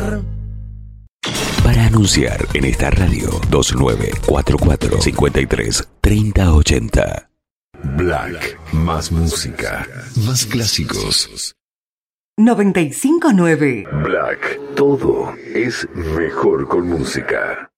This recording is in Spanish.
Para anunciar en esta radio 2944-53-3080. Black, más música, más clásicos. 95.9 Black, todo es mejor con música.